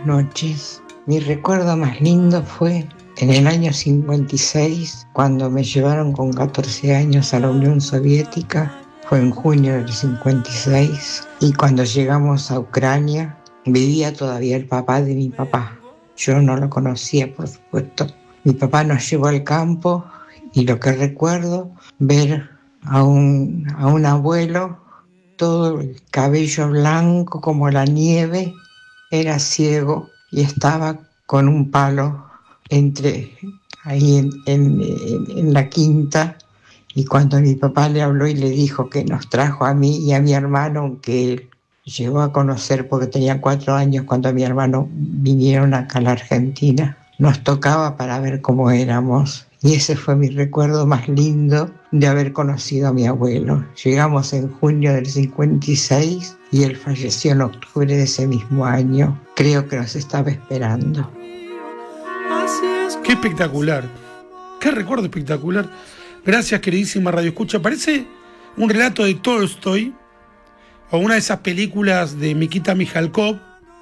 buenas noches. Mi recuerdo más lindo fue en el año 56, cuando me llevaron con 14 años a la Unión Soviética. Fue en junio del 56, y cuando llegamos a Ucrania vivía todavía el papá de mi papá. Yo no lo conocía, por supuesto. Mi papá nos llevó al campo y lo que recuerdo, ver a un abuelo, todo el cabello blanco como la nieve, era ciego y estaba con un palo ahí en la quinta. Y cuando mi papá le habló y le dijo que nos trajo a mí y a mi hermano, que él llegó a conocer porque tenía 4 años cuando mi hermano vinieron acá a la Argentina, nos tocaba para ver cómo éramos. Y ese fue mi recuerdo más lindo de haber conocido a mi abuelo. Llegamos en junio del 56 y él falleció en octubre de ese mismo año. Creo que nos estaba esperando. Qué espectacular, qué recuerdo espectacular. Gracias, queridísima Radio Escucha. Parece un relato de Tolstoy o una de esas películas de Nikita Mikhalkov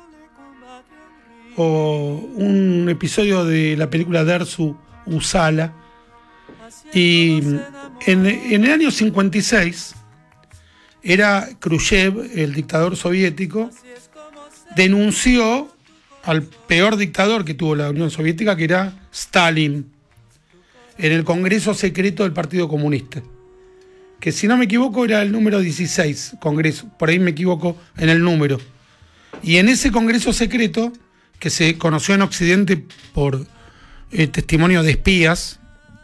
o un episodio de la película Dersu Uzala. Y en el año 56 era Khrushchev, el dictador soviético, denunció al peor dictador que tuvo la Unión Soviética, que era Stalin, en el Congreso Secreto del Partido Comunista, que si no me equivoco era el número 16, Congreso, por ahí me equivoco en el número. Y en ese Congreso Secreto, que se conoció en Occidente por testimonio de espías,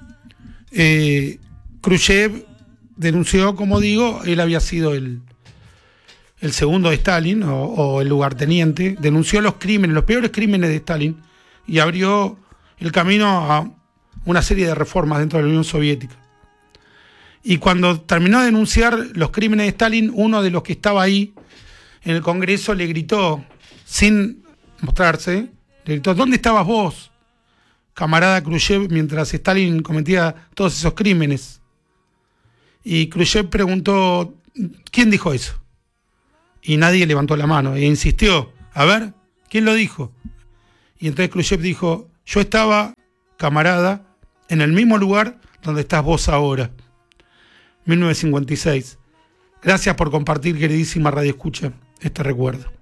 Khrushchev denunció, como digo, él había sido el segundo de Stalin, o el lugarteniente, denunció los crímenes, los peores crímenes de Stalin, y abrió el camino a una serie de reformas dentro de la Unión Soviética. Y cuando terminó de denunciar los crímenes de Stalin, uno de los que estaba ahí en el Congreso le gritó, sin mostrarse, le gritó: ¿dónde estabas vos, camarada Khrushchev, mientras Stalin cometía todos esos crímenes? Y Khrushchev preguntó: ¿quién dijo eso? Y nadie levantó la mano e insistió: a ver, ¿quién lo dijo? Y entonces Khrushchev dijo: yo estaba, camarada, en el mismo lugar donde estás vos ahora. 1956. Gracias por compartir, queridísima Radio Escucha, este recuerdo.